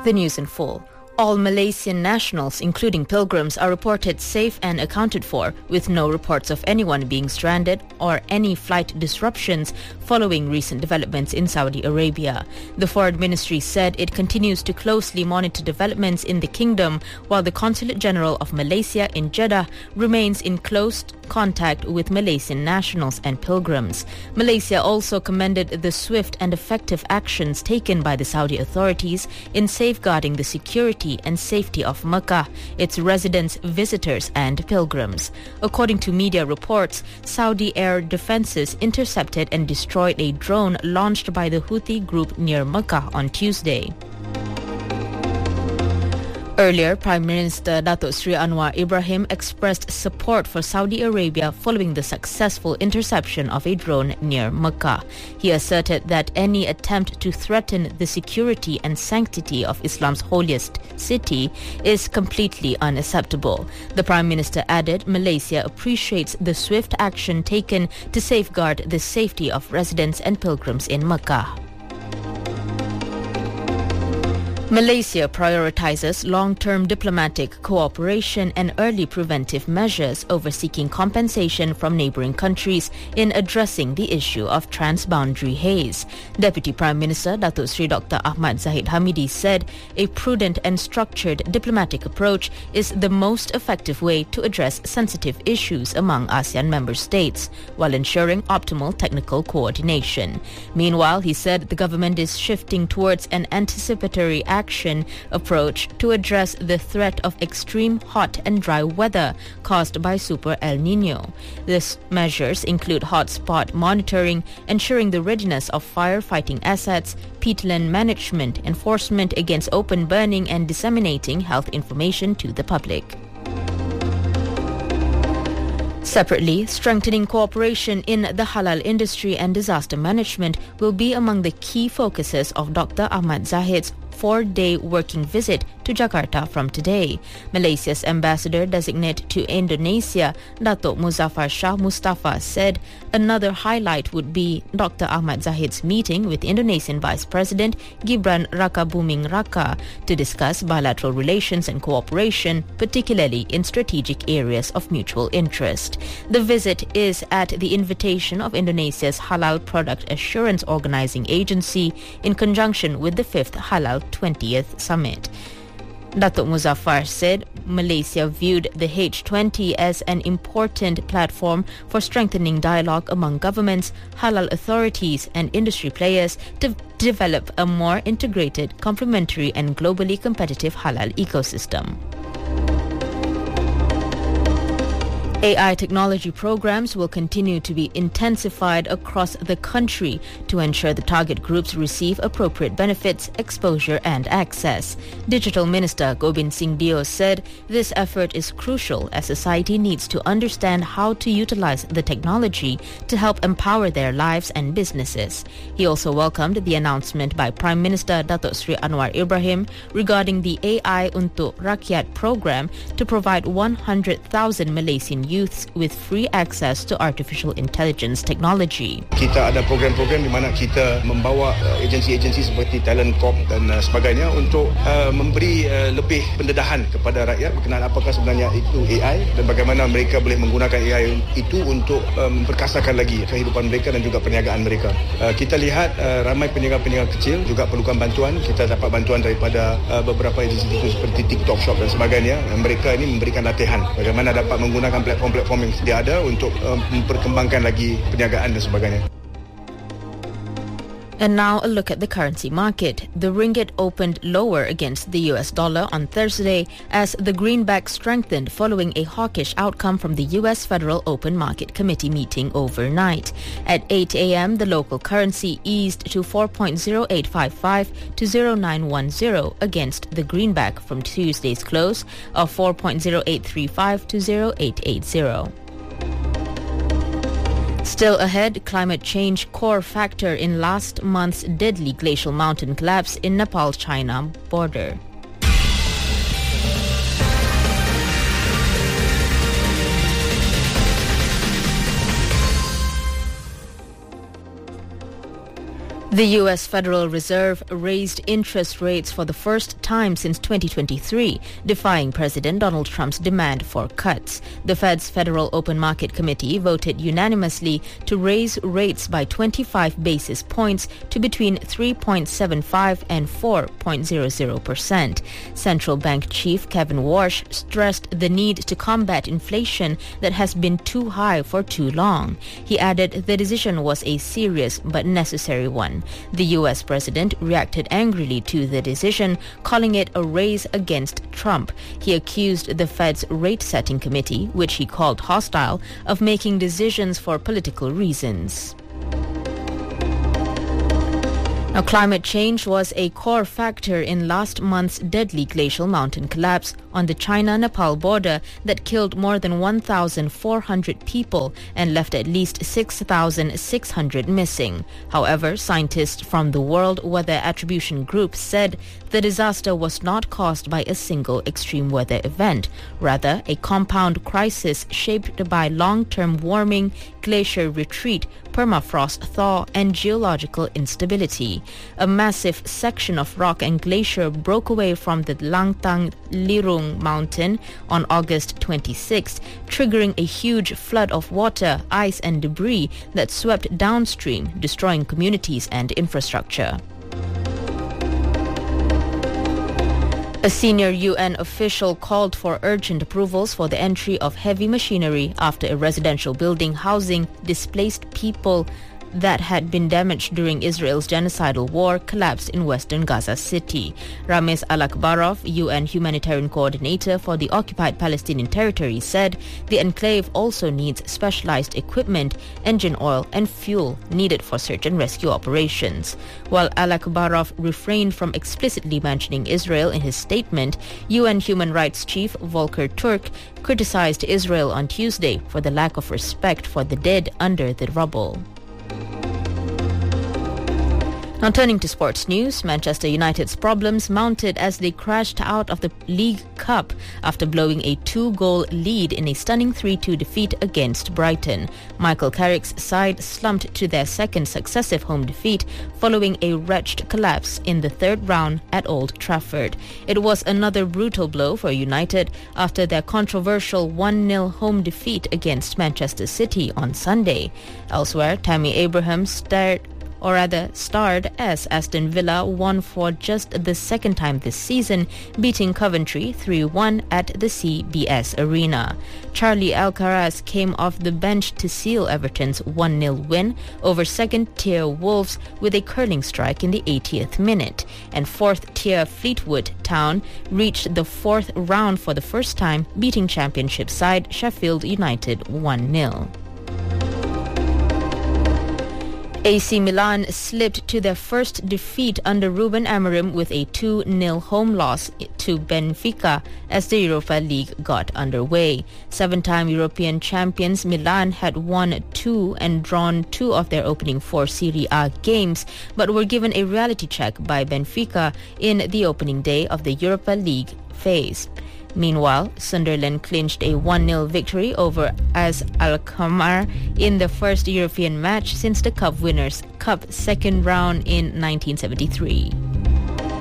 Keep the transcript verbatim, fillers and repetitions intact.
The news in full. All Malaysian nationals, including pilgrims, are reported safe and accounted for, with no reports of anyone being stranded or any flight disruptions following recent developments in Saudi Arabia. The Foreign Ministry said it continues to closely monitor developments in the kingdom, while the Consulate General of Malaysia in Jeddah remains in close contact with Malaysian nationals and pilgrims. Malaysia also commended the swift and effective actions taken by the Saudi authorities in safeguarding the security and safety of Mecca, its residents, visitors and pilgrims. According to media reports, Saudi air defenses intercepted and destroyed a drone launched by the Houthi group near Mecca on Tuesday. Earlier, Prime Minister Datuk Seri Anwar Ibrahim expressed support for Saudi Arabia following the successful interception of a drone near Mecca. He asserted that any attempt to threaten the security and sanctity of Islam's holiest city is completely unacceptable. The Prime Minister added Malaysia appreciates the swift action taken to safeguard the safety of residents and pilgrims in Mecca. Malaysia prioritizes long-term diplomatic cooperation and early preventive measures over seeking compensation from neighboring countries in addressing the issue of transboundary haze. Deputy Prime Minister Datuk Seri Doctor Ahmad Zahid Hamidi said a prudent and structured diplomatic approach is the most effective way to address sensitive issues among ASEAN member states, while ensuring optimal technical coordination. Meanwhile, he said the government is shifting towards an anticipatory action action approach to address the threat of extreme hot and dry weather caused by Super El Nino. These measures include hotspot monitoring, ensuring the readiness of firefighting assets, peatland management, enforcement against open burning and disseminating health information to the public. Separately, strengthening cooperation in the halal industry and disaster management will be among the key focuses of Doctor Ahmad Zahid's four-day working visit to Jakarta from today. Malaysia's ambassador-designate to Indonesia, Datuk Muzaffar Shah Mustafa, said another highlight would be Doctor Ahmad Zahid's meeting with Indonesian Vice President Gibran Rakabuming Raka to discuss bilateral relations and cooperation, particularly in strategic areas of mutual interest. The visit is at the invitation of Indonesia's Halal Product Assurance Organizing Agency in conjunction with the fifth Halal twentieth Summit. Datuk Muzaffar said Malaysia viewed the H twenty as an important platform for strengthening dialogue among governments, halal authorities and industry players to develop a more integrated, complementary and globally competitive halal ecosystem. A I technology programs will continue to be intensified across the country to ensure the target groups receive appropriate benefits, exposure and access. Digital Minister Gobind Singh Dio said this effort is crucial as society needs to understand how to utilize the technology to help empower their lives and businesses. He also welcomed the announcement by Prime Minister Datuk Seri Anwar Ibrahim regarding the A I Untuk Rakyat program to provide one hundred thousand Malaysian youths with free access to artificial intelligence technology. Kita ada program-program di mana kita membawa uh, agensi-agensi seperti Talent Corp dan uh, sebagainya untuk uh, memberi uh, lebih pendedahan kepada rakyat berkenaan apakah sebenarnya itu A I dan bagaimana mereka boleh menggunakan A I itu untuk um, memperkasakan lagi kehidupan mereka dan juga perniagaan mereka. Uh, kita lihat uh, ramai peniaga-peniaga kecil juga perlukan bantuan. Kita dapat bantuan daripada uh, beberapa agensi itu seperti TikTok Shop dan sebagainya. Uh, mereka ini memberikan latihan bagaimana dapat menggunakan platform platform yang sedia ada untuk um, memperkembangkan lagi perniagaan dan sebagainya. And now a look at the currency market. The ringgit opened lower against the U S dollar on Thursday as the greenback strengthened following a hawkish outcome from the U S Federal Open Market Committee meeting overnight. At eight a.m., the local currency eased to four point zero eight five five to zero nine one zero against the greenback from Tuesday's close of four point zero eight three five to zero eight eight zero. Still ahead, climate change core factor in last month's deadly glacial mountain collapse in Nepal-China border. The U S Federal Reserve raised interest rates for the first time since twenty twenty-three, defying President Donald Trump's demand for cuts. The Fed's Federal Open Market Committee voted unanimously to raise rates by twenty-five basis points to between three point seven five and four point zero zero percent. Central Bank Chief Kevin Warsh stressed the need to combat inflation that has been too high for too long. He added the decision was a serious but necessary one. The U S president reacted angrily to the decision, calling it a race against Trump. He accused the Fed's rate-setting committee, which he called hostile, of making decisions for political reasons. Now, climate change was a core factor in last month's deadly glacial mountain collapse on the China-Nepal border that killed more than one thousand four hundred people and left at least six thousand six hundred missing. However, scientists from the World Weather Attribution Group said the disaster was not caused by a single extreme weather event, rather a compound crisis shaped by long-term warming, glacier retreat, permafrost thaw and geological instability. A massive section of rock and glacier broke away from the Langtang Lirung mountain on August twenty-sixth, triggering a huge flood of water, ice and debris that swept downstream, destroying communities and infrastructure. A senior U N official called for urgent approvals for the entry of heavy machinery after a residential building housing displaced people that had been damaged during Israel's genocidal war collapsed in western Gaza City. Rames Al-Akbarov, U N humanitarian coordinator for the occupied Palestinian territory, said the enclave also needs specialized equipment, engine oil and fuel needed for search and rescue operations. While Al-Akbarov refrained from explicitly mentioning Israel in his statement, U N Human Rights Chief Volker Turk criticized Israel on Tuesday for the lack of respect for the dead under the rubble. Now turning to sports news, Manchester United's problems mounted as they crashed out of the League Cup after blowing a two-goal lead in a stunning three two defeat against Brighton. Michael Carrick's side slumped to their second successive home defeat following a wretched collapse in the third round at Old Trafford. It was another brutal blow for United after their controversial one nil home defeat against Manchester City on Sunday. Elsewhere, Tammy Abraham stared or rather starred as Aston Villa won for just the second time this season, beating Coventry three one at the C B S Arena. Charlie Alcaraz came off the bench to seal Everton's one nil win over second-tier Wolves with a curling strike in the eightieth minute. And fourth-tier Fleetwood Town reached the fourth round for the first time, beating championship side Sheffield United one nil. A C Milan slipped to their first defeat under Ruben Amorim with a two nil home loss to Benfica as the Europa League got underway. Seven-time European champions Milan had won two and drawn two of their opening four Serie A games, but were given a reality check by Benfica in the opening day of the Europa League phase. Meanwhile, Sunderland clinched a one nil victory over AZ Alkmaar in the first European match since the Cup Winners' Cup second round in nineteen seventy-three.